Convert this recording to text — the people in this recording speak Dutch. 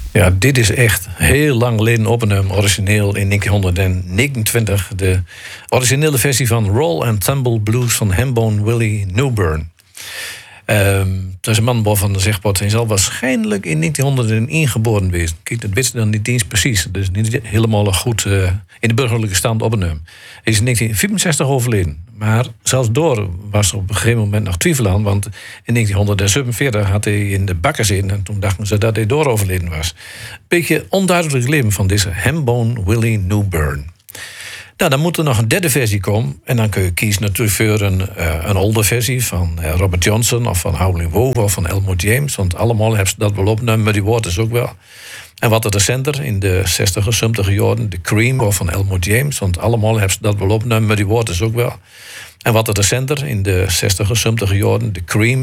Ja, dit is echt heel lang geleden opgenomen, origineel in 1929. De originele versie van Roll and Tumble Blues van Hambone Willie Newburn. Dat is een man van de zegpot. Hij zal waarschijnlijk in 1901 geboren wezen. Kijk, dat wist dan niet eens precies. Dus niet helemaal goed in de burgerlijke stand opgenomen. Hij is in 1965 overleden. Maar zelfs door was er op een gegeven moment nog twijfel aan. Want in 1947 had hij in de bakken zitten. En toen dachten ze dat hij door overleden was. Een beetje onduidelijk leven van deze Hambone Willie Newburn. Nou, dan moet er nog een derde versie komen. En dan kun je kiezen natuurlijk voor een older versie van Robert Johnson of van Howlin' Wolf of van Elmore James. Want allemaal hebben ze dat wel opgenomen, maar die Waters ook wel. En wat recenter in de 60er, 70er jaren, de Cream of van Elmore James. Want allemaal hebben ze dat wel opgenomen, maar die Waters ook wel. En wat recenter in de 60er, 70er jaren, de Cream